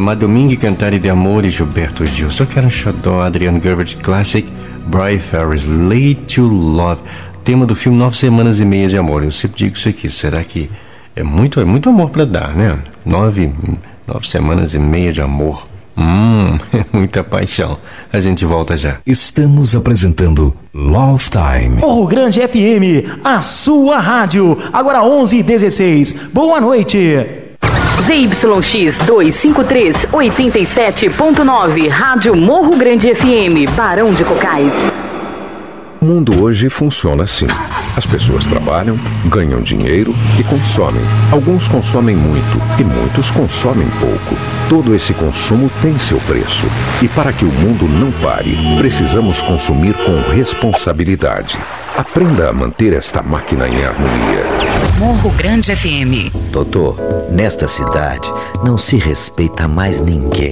Amado Domingue, Cantare de Amor e Gilberto Gil. Só quero um xodó, Adriano Gilbert Classic, Brian Ferris, Late to Love, tema do filme 9 Semanas e Meia de Amor. Eu sempre digo isso aqui, será que é muito amor pra dar, né? 9 semanas e meia de amor. É muita paixão. A gente volta já. Estamos apresentando Love Time. Morro Grande FM, a sua rádio. Agora 11h16. Boa noite. ZYX 253 87.9, Rádio Morro Grande FM, Barão de Cocais. O mundo hoje funciona assim. As pessoas trabalham, ganham dinheiro e consomem. Alguns consomem muito e muitos consomem pouco. Todo esse consumo tem seu preço. E para que o mundo não pare, precisamos consumir com responsabilidade. Aprenda a manter esta máquina em harmonia. Morro Grande FM. Doutor, nesta cidade não se respeita mais ninguém.